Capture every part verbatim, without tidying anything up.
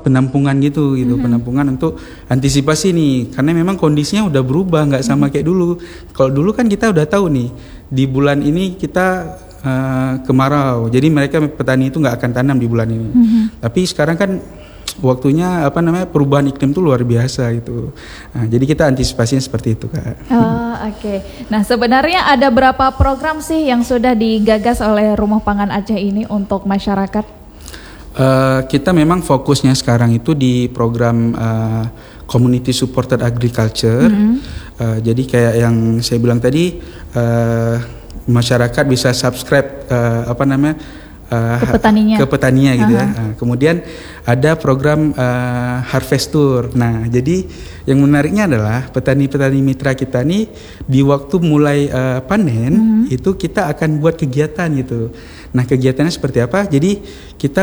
penampungan gitu gitu, mm-hmm. penampungan untuk antisipasi nih, karena memang kondisinya udah berubah, nggak sama mm-hmm. kayak dulu. Kalau dulu kan kita udah tahu nih di bulan ini kita uh, kemarau, jadi mereka petani itu nggak akan tanam di bulan ini. Mm-hmm. Tapi sekarang kan waktunya apa namanya perubahan iklim itu luar biasa gitu. Nah, jadi kita antisipasinya seperti itu, Kak. Oh, oke. Okay. Nah, sebenarnya ada berapa program sih yang sudah digagas oleh Rumah Pangan Aceh ini untuk masyarakat? Uh, kita memang fokusnya sekarang itu di program uh, Community Supported Agriculture. Mm-hmm. Uh, jadi kayak yang saya bilang tadi, uh, masyarakat bisa subscribe uh, apa namanya Uh, ke petaninya, ke petaninya gitu uh-huh. ya. Nah, kemudian ada program uh, Harvest Tour. Nah, jadi yang menariknya adalah petani-petani mitra kita nih di waktu mulai uh, panen uh-huh. itu kita akan buat kegiatan gitu. Nah, kegiatannya seperti apa? Jadi kita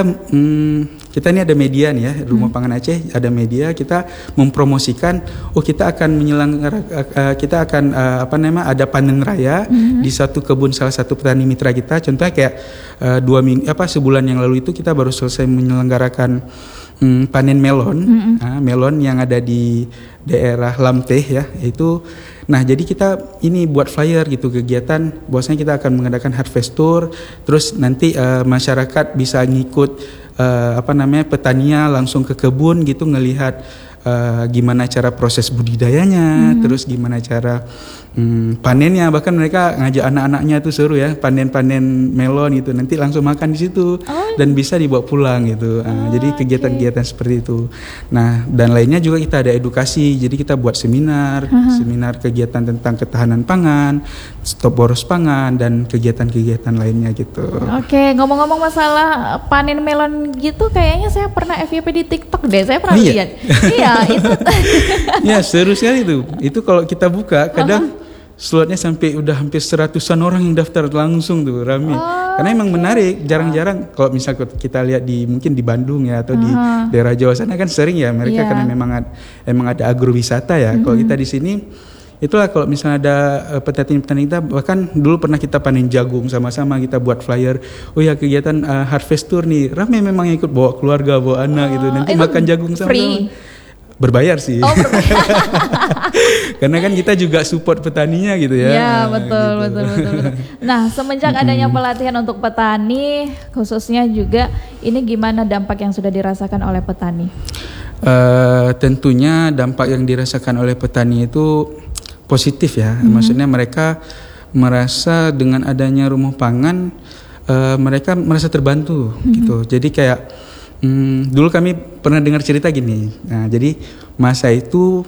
hmm, kita ini ada media nih ya, Rumah hmm. Pangan Aceh ada media, kita mempromosikan oh kita akan menyelenggarakan uh, kita akan uh, apa namanya ada panen raya hmm. di satu kebun salah satu petani mitra kita. Contohnya kayak uh, dua minggu apa sebulan yang lalu itu kita baru selesai menyelenggarakan um, panen melon, hmm. uh, melon yang ada di daerah Lamteh ya, itu. Nah, jadi kita ini buat flyer gitu kegiatan, bahwasanya kita akan mengadakan harvest tour, terus nanti uh, masyarakat bisa ngikut uh, apa namanya petaninya langsung ke kebun gitu ngelihat uh, gimana cara proses budidayanya, mm-hmm. terus gimana cara um, panennya, bahkan mereka ngajak anak-anaknya tuh seru ya panen-panen melon gitu, nanti langsung makan di situ oh. dan bisa dibawa pulang gitu. Uh, oh, jadi kegiatan-kegiatan okay. seperti itu. Nah, dan lainnya juga kita ada edukasi, jadi kita buat seminar, uh-huh. seminar kegiatan tentang ketahanan pangan, stop boros pangan, dan kegiatan-kegiatan lainnya gitu. Oke, okay, ngomong-ngomong masalah panen melon gitu, kayaknya saya pernah F Y P di TikTok deh, saya pernah oh, iya? lihat. Iya, itu. Ya, seru sekali itu. Itu kalau kita buka, kadang uh-huh. slotnya sampai udah hampir seratusan orang yang daftar langsung tuh, rame. Oh, karena emang okay. menarik, jarang-jarang kalau misalnya kita lihat di mungkin di Bandung ya atau uh-huh. di daerah Jawa sana kan sering ya mereka yeah. karena memang ada, emang ada agrowisata ya. Mm-hmm. Kalau kita di sini itulah kalau misalnya ada uh, petani-petani kita, bahkan dulu pernah kita panen jagung sama-sama, kita buat flyer. Oh ya kegiatan uh, harvest tour nih, ramai memang yang ikut bawa keluarga, bawa anak oh, gitu. Nanti makan jagung sama-sama. Berbayar sih. Oh, berbayar. Karena kan kita juga support petaninya gitu ya. Ya, betul, gitu. betul, betul, betul. Nah, semenjak adanya pelatihan untuk petani, khususnya juga ini gimana dampak yang sudah dirasakan oleh petani? Uh, tentunya dampak yang dirasakan oleh petani itu positif ya. Mm-hmm. Maksudnya mereka merasa dengan adanya rumah pangan, uh, mereka merasa terbantu mm-hmm. gitu. Jadi kayak Hmm, dulu kami pernah dengar cerita gini. Nah, jadi masa itu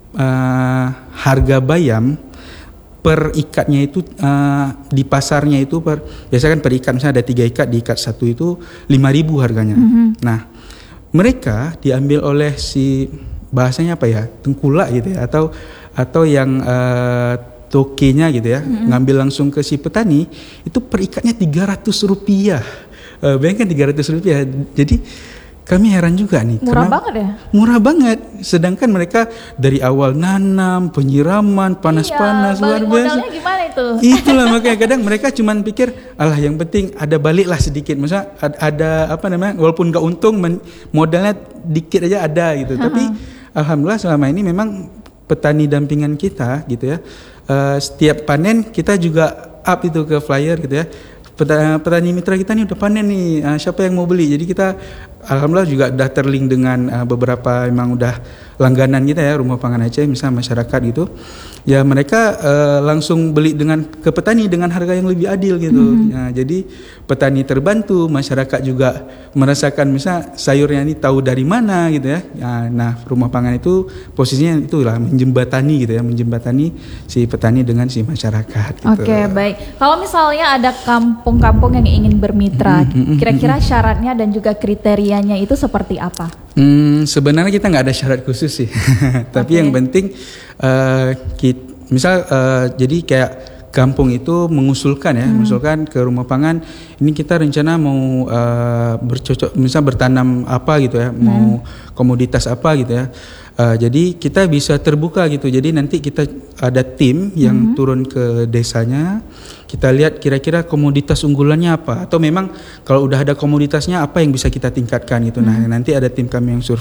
uh, harga bayam per ikatnya itu uh, di pasarnya itu per biasa kan per ikat misalnya ada tiga ikat, di ikat satu itu lima ribu harganya. Mm-hmm. Nah, mereka diambil oleh si bahasanya apa ya, tengkulak gitu ya, atau atau yang uh, tokenya gitu ya, mm-hmm. ngambil langsung ke si petani itu per ikatnya tiga ratus rupiah. Uh, bayangkan tiga ratus rupiah. Jadi kami heran juga nih. Murah banget ya? Murah banget. Sedangkan mereka dari awal nanam, penyiraman, panas-panas, iya, luar biasa. Modalnya gimana itu? Itulah makanya kadang mereka cuman pikir, alah yang penting ada baliklah sedikit. Maksudnya ada, ada apa namanya, walaupun gak untung, modalnya dikit aja ada gitu. Uh-huh. Tapi alhamdulillah selama ini memang petani dampingan kita gitu ya. Uh, setiap panen kita juga up itu ke flyer gitu ya. Petani mitra kita nih udah panen nih, uh, siapa yang mau beli? Jadi kita alhamdulillah juga udah terlink dengan uh, beberapa memang udah langganan kita ya, Rumah Pangan Aceh, misalnya masyarakat gitu. Ya mereka uh, langsung beli dengan ke petani dengan harga yang lebih adil gitu. Mm-hmm. Nah, jadi petani terbantu, masyarakat juga merasakan misalnya sayurnya ini tahu dari mana gitu ya. Nah, Rumah Pangan itu posisinya itulah menjembatani gitu ya, menjembatani si petani dengan si masyarakat gitu. Oke, okay, baik. Kalau misalnya ada kampung-kampung yang ingin bermitra, mm-hmm. kira-kira syaratnya dan juga kriterianya itu seperti apa? Hmm, sebenarnya kita nggak ada syarat khusus sih. Tapi okay. yang penting uh, kita, misal uh, jadi kayak kampung itu mengusulkan ya, hmm. mengusulkan ke Rumah Pangan, ini kita rencana mau uh, bercocok, misal bertanam apa gitu ya, hmm. mau komoditas apa gitu ya. Uh, jadi kita bisa terbuka gitu. Jadi nanti kita ada tim yang hmm. turun ke desanya. Kita lihat kira-kira komoditas unggulannya apa, atau memang kalau udah ada komoditasnya apa yang bisa kita tingkatkan gitu. Hmm. Nah, nanti ada tim kami yang survei